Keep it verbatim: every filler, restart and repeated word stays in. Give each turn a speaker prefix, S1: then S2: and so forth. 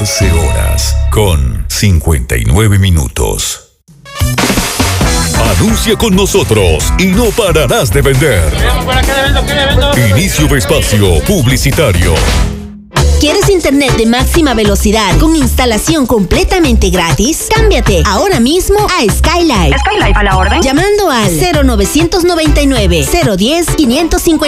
S1: catorce horas con cincuenta y nueve minutos. Anuncia con nosotros y no pararás de vender. Inicio de espacio publicitario.
S2: ¿Quieres internet de máxima velocidad con instalación completamente gratis? Cámbiate ahora mismo a Skylife.
S3: Skylife a la orden.
S2: Llamando al cero novecientos noventa y nueve, cero diez, quinientos cincuenta.